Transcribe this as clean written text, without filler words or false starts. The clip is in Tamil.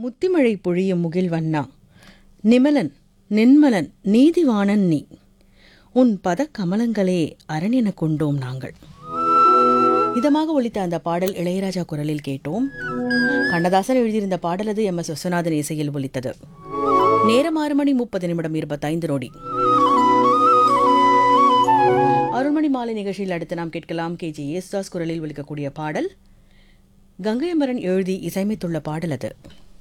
முத்திமழை பொழியும் முகில்வண்ணா, நிமலன் நின்மலன் நீதிவாணன் நீ, உன் பதக்கமலங்களே அரணென கொண்டோம் நாங்கள். இதமாக ஒலித்த அந்த பாடல் இளையராஜா குரலில் கேட்டோம். கண்ணதாசன் எழுதியிருந்த பாடல் அது MS விஸ்வநாதன் இசையில் ஒலித்தது. நேரம் 6:30 அருள்மணி மாலை நிகழ்ச்சியில் அடுத்து நாம் கேட்கலாம் KG யேசுதாஸ் குரலில் ஒலிக்கக்கூடிய பாடல். கங்கை அமரன் எழுதி இசையமைத்துள்ள பாடல் அது.